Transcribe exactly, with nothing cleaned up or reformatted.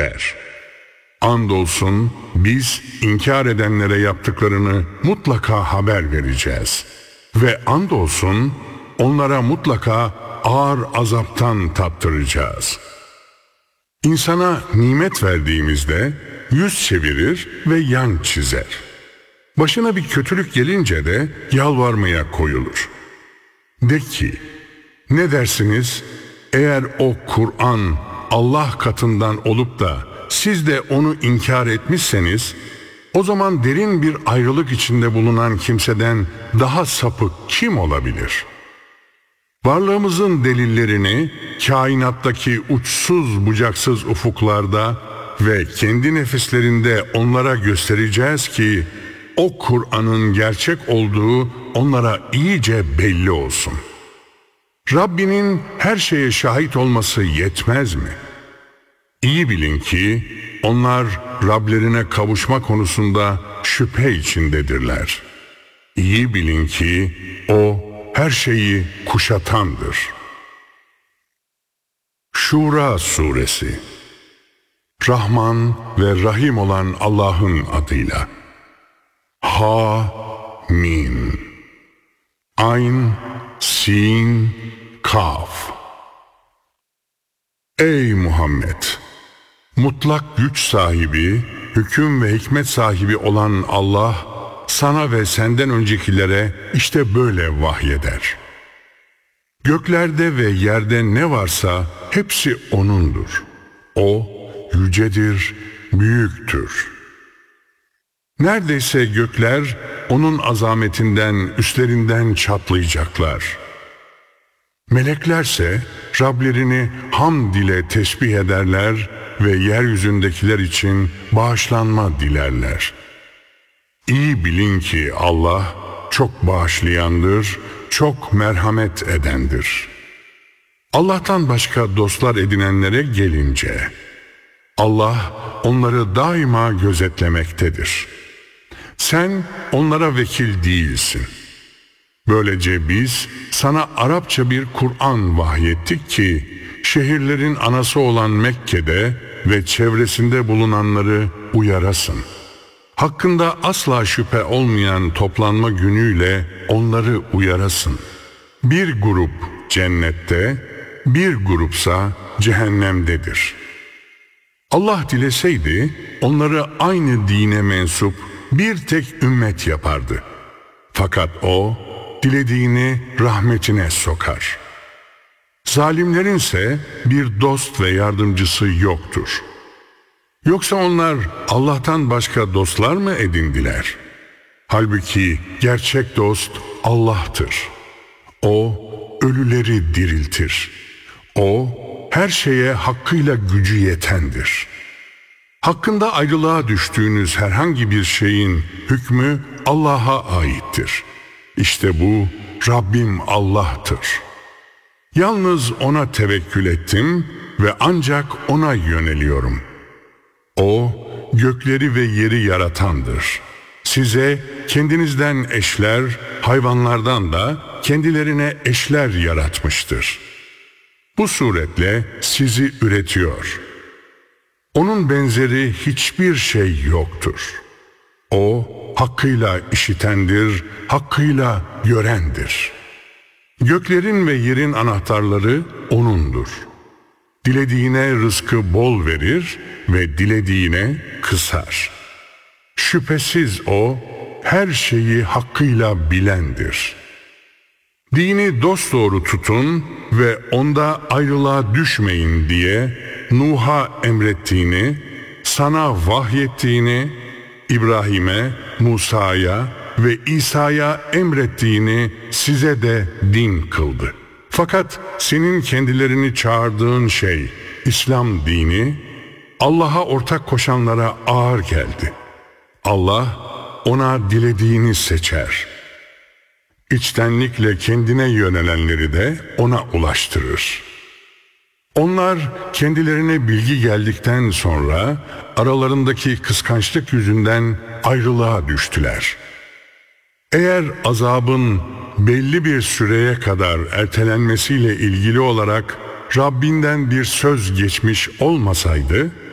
der. Andolsun biz inkar edenlere yaptıklarını mutlaka haber vereceğiz. Ve andolsun onlara mutlaka ağır azaptan tattıracağız. İnsana nimet verdiğimizde yüz çevirir ve yan çizer. Başına bir kötülük gelince de yalvarmaya koyulur. De ki, ne dersiniz? Eğer o Kur'an Allah katından olup da siz de onu inkar etmişseniz, o zaman derin bir ayrılık içinde bulunan kimseden daha sapık kim olabilir? Varlığımızın delillerini kainattaki uçsuz bucaksız ufuklarda ve kendi nefislerinde onlara göstereceğiz ki o Kur'an'ın gerçek olduğu onlara iyice belli olsun. Rabbinin her şeye şahit olması yetmez mi? İyi bilin ki onlar Rablerine kavuşma konusunda şüphe içindedirler. İyi bilin ki o her şeyi kuşatandır. Şura Suresi. Rahman ve Rahim olan Allah'ın adıyla. Ha Mim Ayn Sin Kaf. Ey Muhammed! Mutlak güç sahibi, hüküm ve hikmet sahibi olan Allah, sana ve senden öncekilere işte böyle vahyeder. Göklerde ve yerde ne varsa hepsi O'nundur. O, yücedir, büyüktür. Neredeyse gökler O'nun azametinden, üstlerinden çatlayacaklar. Meleklerse Rablerini hamd ile tesbih ederler ve yeryüzündekiler için bağışlanma dilerler. İyi bilin ki Allah çok bağışlayandır, çok merhamet edendir. Allah'tan başka dostlar edinenlere gelince, Allah onları daima gözetlemektedir. Sen onlara vekil değilsin. Böylece biz sana Arapça bir Kur'an vahyettik ki, şehirlerin anası olan Mekke'de ve çevresinde bulunanları uyarasın. Hakkında asla şüphe olmayan toplanma günüyle onları uyarasın. Bir grup cennette, bir grupsa cehennemdedir. Allah dileseydi onları aynı dine mensup bir tek ümmet yapardı. Fakat O dilediğini rahmetine sokar. Zalimlerinse bir dost ve yardımcısı yoktur. Yoksa onlar Allah'tan başka dostlar mı edindiler? Halbuki gerçek dost Allah'tır. O ölüleri diriltir. O her şeye hakkıyla gücü yetendir. Hakkında ayrılığa düştüğünüz herhangi bir şeyin hükmü Allah'a aittir. İşte bu Rabbim Allah'tır. Yalnız O'na tevekkül ettim ve ancak O'na yöneliyorum. O, gökleri ve yeri yaratandır. Size kendinizden eşler, hayvanlardan da kendilerine eşler yaratmıştır. Bu suretle sizi üretiyor. Onun benzeri hiçbir şey yoktur. O, hakkıyla işitendir, hakkıyla görendir. Göklerin ve yerin anahtarları O'nundur. Dilediğine rızkı bol verir ve dilediğine kısar. Şüphesiz O, her şeyi hakkıyla bilendir. Dini dosdoğru tutun ve onda ayrılığa düşmeyin diye Nuh'a emrettiğini, sana vahyettiğini, İbrahim'e, Musa'ya ve İsa'ya emrettiğini size de din kıldı. Fakat senin kendilerini çağırdığın şey, İslam dini, Allah'a ortak koşanlara ağır geldi. Allah ona dilediğini seçer. İçtenlikle kendine yönelenleri de ona ulaştırır. Onlar kendilerine bilgi geldikten sonra aralarındaki kıskançlık yüzünden ayrılığa düştüler. Eğer azabın belli bir süreye kadar ertelenmesiyle ilgili olarak Rabbinden bir söz geçmiş olmasaydı,